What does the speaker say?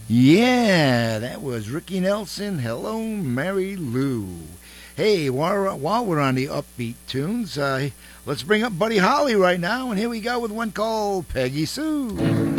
Yeah, that was Ricky Nelson. Hello, Mary Lou. Hey, while we're on the upbeat tunes, let's bring up Buddy Holly right now, and here we go with one called Peggy Sue.